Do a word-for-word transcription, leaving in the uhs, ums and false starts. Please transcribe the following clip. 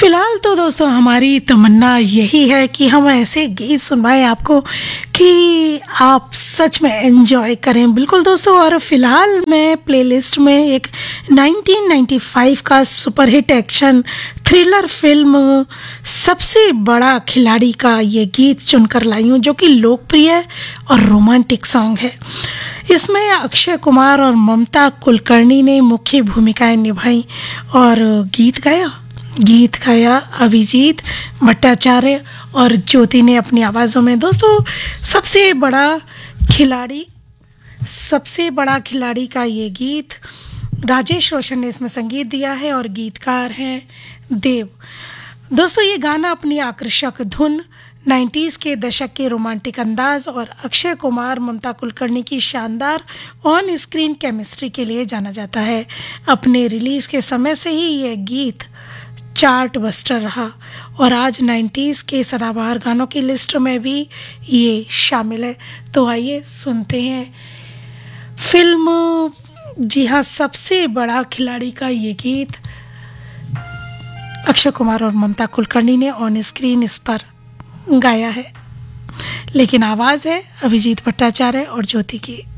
फिलहाल तो दोस्तों हमारी तमन्ना यही है कि हम ऐसे गीत सुनवाएं आपको कि आप सच में एंजॉय करें। बिल्कुल दोस्तों, और फिलहाल मैं प्लेलिस्ट में एक नाइनटीन नाइंटी फाइव का सुपरहिट एक्शन थ्रिलर फिल्म सबसे बड़ा खिलाड़ी का ये गीत चुनकर लाई हूँ, जो कि लोकप्रिय और रोमांटिक सॉन्ग है। इसमें अक्षय कुमार और ममता कुलकर्णी ने मुख्य भूमिकाएं निभाई और गीत गाया गीत गाया अभिजीत भट्टाचार्य और ज्योति ने अपनी आवाज़ों में। दोस्तों, सबसे बड़ा खिलाड़ी सबसे बड़ा खिलाड़ी का ये गीत राजेश रोशन ने इसमें संगीत दिया है और गीतकार हैं देव। दोस्तों, ये गाना अपनी आकर्षक धुन, नाइंटीज़ के दशक के रोमांटिक अंदाज और अक्षय कुमार ममता कुलकर्णी की शानदार ऑन स्क्रीन केमिस्ट्री के लिए जाना जाता है। अपने रिलीज़ के समय से ही ये गीत चार्ट बस्टर रहा और आज नाइंटीज़ के सदाबहार गानों की लिस्ट में भी ये शामिल है। तो आइए सुनते हैं फिल्म, जी हाँ, सबसे बड़ा खिलाड़ी का ये गीत अक्षय कुमार और ममता कुलकर्णी ने ऑन स्क्रीन इस पर गाया है, लेकिन आवाज़ है अभिजीत भट्टाचार्य और ज्योति की।